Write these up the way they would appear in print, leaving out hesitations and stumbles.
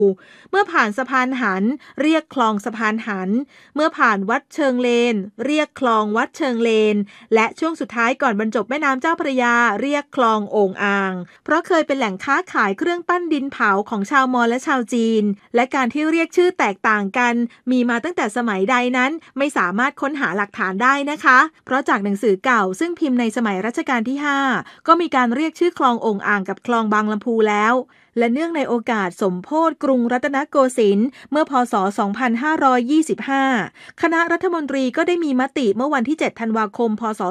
เมื่อผ่านสะพานหันเรียกคลองสะพานหันเมื่อผ่านวัดเชิงเลนเรียกคลองวัดเชิงเลนและช่วงสุดท้ายก่อนบรรจบแม่น้ำเจ้าพระยาเรียกคลองโอ่งอ่างเพราะเคยเป็นแหล่งค้าขายเครื่องปั้นดินเผาของชาวมอญและชาวจีนและการที่เรียกชื่อแตกต่างกันมีมาตั้งแต่สมัยใดนั้นไม่สามารถค้นหาหลักฐานได้นะคะเพราะจากหนังสือเก่าซึ่งพิมพ์ในสมัยรัชกาลที่5ก็มีการเรียกชื่อคลองโอ่งอ่างกับคลองบางลำพูแล้วและเนื่องในโอกาสสมโภชกรุงรัตนโกสินทร์เมื่อพ.ศ. 2525 คณะรัฐมนตรีก็ได้มีมติเมื่อวันที่ 7 ธันวาคม พ.ศ.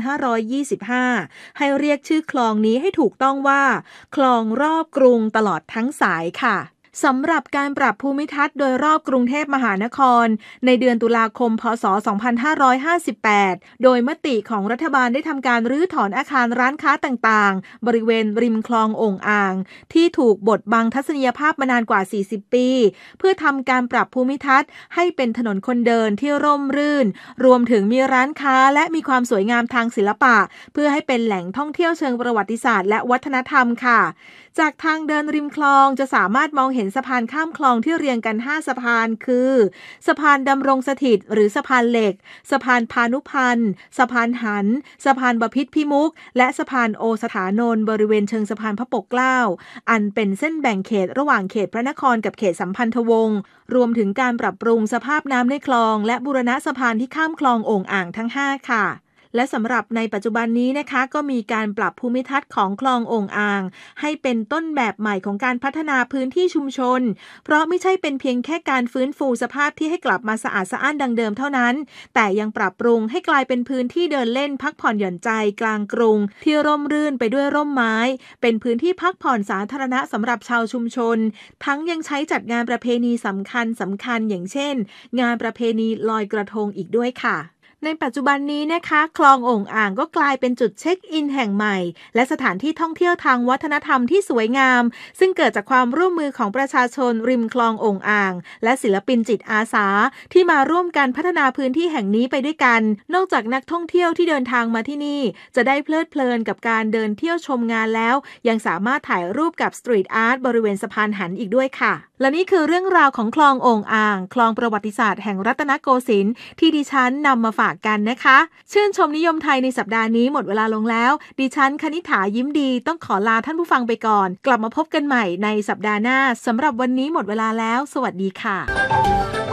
2525 ให้เรียกชื่อคลองนี้ให้ถูกต้องว่าคลองรอบกรุงตลอดทั้งสายค่ะสำหรับการปรับภูมิทัศน์โดยรอบกรุงเทพมหานครในเดือนตุลาคม พ.ศ. 2558 โดยมติของรัฐบาลได้ทำการรื้อถอนอาคารร้านค้าต่างๆบริเวณริมคลองโอ่งอ่างที่ถูกบดบังทัศนียภาพมานานกว่า 40 ปีเพื่อทำการปรับภูมิทัศน์ให้เป็นถนนคนเดินที่ร่มรื่นรวมถึงมีร้านค้าและมีความสวยงามทางศิลปะเพื่อให้เป็นแหล่งท่องเที่ยวเชิงประวัติศาสตร์และวัฒนธรรมค่ะจากทางเดินริมคลองจะสามารถมองเห็นสะพานข้ามคลองที่เรียงกัน5สะพานคือสะพานดำรงสถิตหรือสะพานเหล็กสะพานพานุพันธ์สะพานหันสะพานบพิตรพิมุขและสะพานโอสถานนท์บริเวณเชิงสะพานพระปกเกล้าอันเป็นเส้นแบ่งเขตระหว่างเขตพระนครกับเขตสัมพันธวงศ์รวมถึงการปรับปรุงสภาพน้ำในคลองและบูรณะสะพานที่ข้ามคลองโอ่งอ่างทั้ง5ค่ะและสำหรับในปัจจุบันนี้นะคะก็มีการปรับภูมิทัศน์ของคลองโอ่งอ่างให้เป็นต้นแบบใหม่ของการพัฒนาพื้นที่ชุมชนเพราะไม่ใช่เป็นเพียงแค่การฟื้นฟูสภาพที่ให้กลับมาสะอาดสะอ้านดังเดิมเท่านั้นแต่ยังปรับปรุงให้กลายเป็นพื้นที่เดินเล่นพักผ่อนหย่อนใจกลางกรุงที่ร่มรื่นไปด้วยร่มไม้เป็นพื้นที่พักผ่อนสาธารณะสำหรับชาวชุมชนทั้งยังใช้จัดงานประเพณีสำคัญอย่างเช่นงานประเพณีลอยกระทงอีกด้วยค่ะในปัจจุบันนี้นะคะคลองโอ่งอ่างก็กลายเป็นจุดเช็คอินแห่งใหม่และสถานที่ท่องเที่ยวทางวัฒนธรรมที่สวยงามซึ่งเกิดจากความร่วมมือของประชาชนริมคลองโอ่งอ่างและศิลปินจิตอาสาที่มาร่วมกันพัฒนาพื้นที่แห่งนี้ไปด้วยกันนอกจากนักท่องเที่ยวที่เดินทางมาที่นี่จะได้เพลิดเพลินกับการเดินเที่ยวชมงานแล้วยังสามารถถ่ายรูปกับสตรีทอาร์ตบริเวณสะพานหันอีกด้วยค่ะและนี่คือเรื่องราวของคลองโอ่งอ่างคลองประวัติศาสตร์แห่งรัตนโกสินทร์ที่ดิฉันนำมาฝากกันนะคะชื่นชมนิยมไทยในสัปดาห์นี้หมดเวลาลงแล้วดิฉันคณิษฐายิ้มดีต้องขอลาท่านผู้ฟังไปก่อนกลับมาพบกันใหม่ในสัปดาห์หน้าสำหรับวันนี้หมดเวลาแล้วสวัสดีค่ะ